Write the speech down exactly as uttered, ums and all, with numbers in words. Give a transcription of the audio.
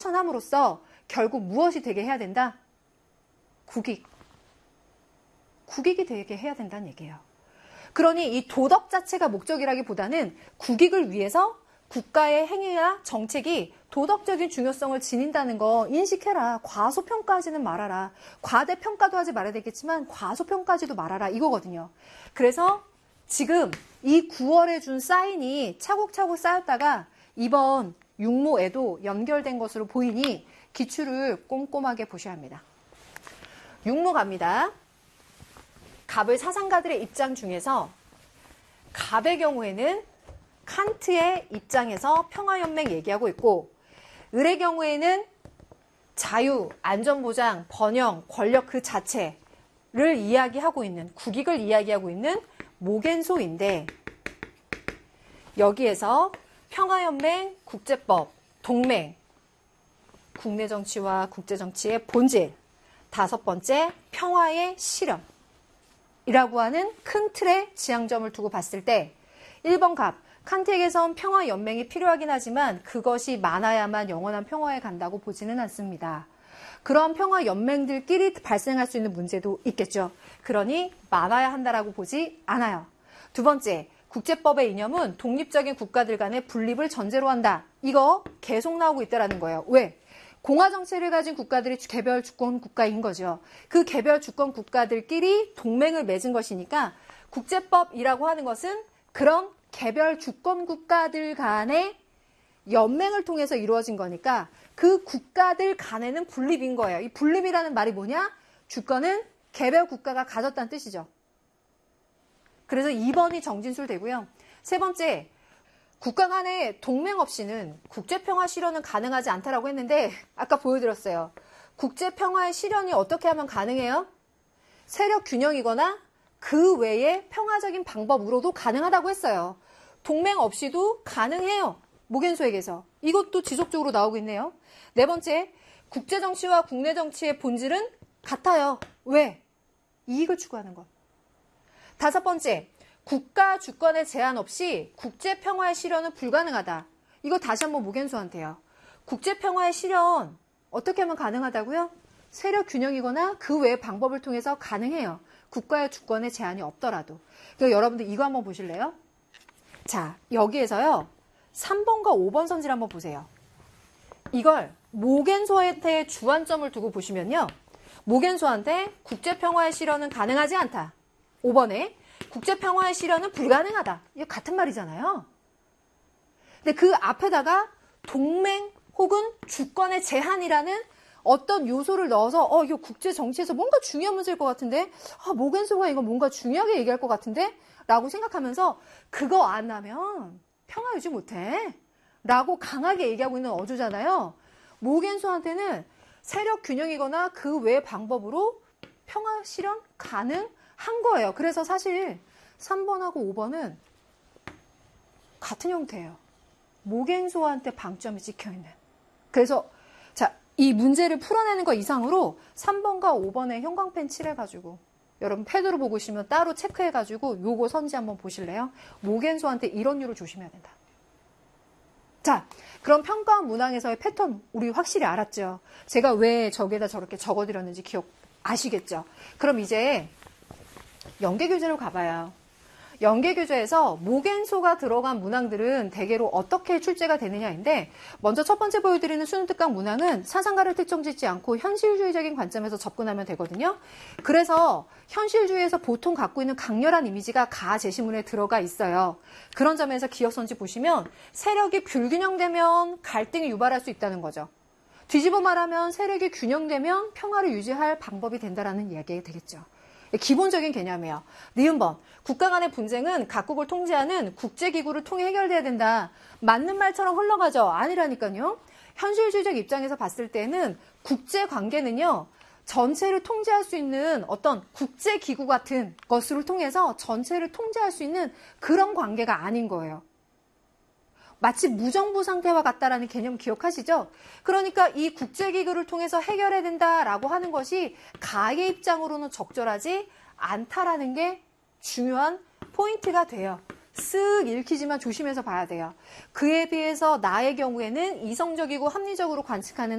실천함으로써 결국 무엇이 되게 해야 된다? 국익. 국익이 되게 해야 된다는 얘기예요. 그러니 이 도덕 자체가 목적이라기보다는 국익을 위해서 국가의 행위와 정책이 도덕적인 중요성을 지닌다는 거 인식해라. 과소평가하지는 말아라. 과대평가도 하지 말아야 되겠지만 과소평가하지도 말아라. 이거거든요. 그래서 지금 이 구월에 준 사인이 차곡차곡 쌓였다가 이번 육모에도 연결된 것으로 보이니 기출을 꼼꼼하게 보셔야 합니다. 육모 갑니다. 갑을 사상가들의 입장 중에서 갑의 경우에는 칸트의 입장에서 평화연맹 얘기하고 있고 을의 경우에는 자유, 안전보장, 번영, 권력 그 자체를 이야기하고 있는 국익을 이야기하고 있는 모겐소인데 여기에서 평화연맹, 국제법, 동맹, 국내 정치와 국제 정치의 본질, 다섯 번째 평화의 실현이라고 하는 큰 틀의 지향점을 두고 봤을 때 일 번 갑, 칸트에게선 평화연맹이 필요하긴 하지만 그것이 많아야만 영원한 평화에 간다고 보지는 않습니다. 그런 평화연맹들끼리 발생할 수 있는 문제도 있겠죠. 그러니 많아야 한다라고 보지 않아요. 두 번째, 국제법의 이념은 독립적인 국가들 간의 분립을 전제로 한다. 이거 계속 나오고 있다는 거예요. 왜? 공화 정체를 가진 국가들이 개별 주권 국가인 거죠. 그 개별 주권 국가들끼리 동맹을 맺은 것이니까 국제법이라고 하는 것은 그런 개별 주권 국가들 간의 연맹을 통해서 이루어진 거니까 그 국가들 간에는 분립인 거예요. 이 분립이라는 말이 뭐냐? 주권은 개별 국가가 가졌다는 뜻이죠. 그래서 이 번이 정진술 되고요. 세 번째, 국가 간의 동맹 없이는 국제평화 실현은 가능하지 않다라고 했는데 아까 보여드렸어요. 국제평화의 실현이 어떻게 하면 가능해요? 세력 균형이거나 그 외의 평화적인 방법으로도 가능하다고 했어요. 동맹 없이도 가능해요. 모겐소에게서. 이것도 지속적으로 나오고 있네요. 네 번째, 국제정치와 국내 정치의 본질은 같아요. 왜? 이익을 추구하는 것. 다섯 번째, 국가 주권의 제한 없이 국제평화의 실현은 불가능하다. 이거 다시 한번 모겐소한테요. 국제평화의 실현 어떻게 하면 가능하다고요? 세력 균형이거나 그 외의 방법을 통해서 가능해요. 국가의 주권의 제한이 없더라도. 그러니까 여러분들 이거 한번 보실래요? 자, 여기에서요. 삼 번과 오 번 선지를 한번 보세요. 이걸 모겐소한테 주안점을 두고 보시면요. 모겐소한테 국제평화의 실현은 가능하지 않다. 오 번에 국제평화의 실현은 불가능하다. 이게 같은 말이잖아요. 근데 그 앞에다가 동맹 혹은 주권의 제한이라는 어떤 요소를 넣어서 어 이거 국제 정치에서 뭔가 중요한 문제일 것 같은데 아 모겐소가 이거 뭔가 중요하게 얘기할 것 같은데 라고 생각하면서 그거 안 하면 평화 유지 못해 라고 강하게 얘기하고 있는 어조잖아요. 모겐소한테는 세력 균형이거나 그 외의 방법으로 평화 실현 가능한 거예요. 그래서 사실 삼 번하고 오 번은 같은 형태예요. 모겐소한테 방점이 찍혀있는. 그래서 자, 이 문제를 풀어내는 것 이상으로 삼 번과 오 번에 형광펜 칠해가지고 여러분 패드로 보고 있으면 따로 체크해가지고 요거 선지 한번 보실래요? 모겐소한테 이런 류로 조심해야 된다. 자, 그럼 평가원 문항에서의 패턴 우리 확실히 알았죠? 제가 왜 저기에다 저렇게 적어드렸는지 기억 아시겠죠? 그럼 이제 연계교재로 가봐요. 연계교재에서 모겐소가 들어간 문항들은 대개로 어떻게 출제가 되느냐인데 먼저 첫 번째 보여드리는 수능특강 문항은 사상가를 특정 짓지 않고 현실주의적인 관점에서 접근하면 되거든요. 그래서 현실주의에서 보통 갖고 있는 강렬한 이미지가 가 제시문에 들어가 있어요. 그런 점에서 기억선지 보시면 세력이 불균형되면 갈등이 유발할 수 있다는 거죠. 뒤집어 말하면 세력이 균형되면 평화를 유지할 방법이 된다는 이야기가 되겠죠. 기본적인 개념이에요. 니은번, 국가 간의 분쟁은 각국을 통제하는 국제기구를 통해 해결돼야 된다. 맞는 말처럼 흘러가죠. 아니라니까요. 현실주의적 입장에서 봤을 때는 국제관계는요. 전체를 통제할 수 있는 어떤 국제기구 같은 것을 통해서 전체를 통제할 수 있는 그런 관계가 아닌 거예요. 마치 무정부 상태와 같다라는 개념 기억하시죠? 그러니까 이 국제기구를 통해서 해결해야 된다라고 하는 것이 가의 입장으로는 적절하지 않다라는 게 중요한 포인트가 돼요. 쓱 읽히지만 조심해서 봐야 돼요. 그에 비해서 나의 경우에는 이성적이고 합리적으로 관측하는